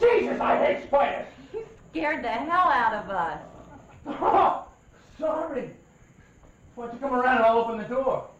Jesus, I hate spiders. You scared the hell out of us. Oh, sorry. Why don't you come around and I'll open the door?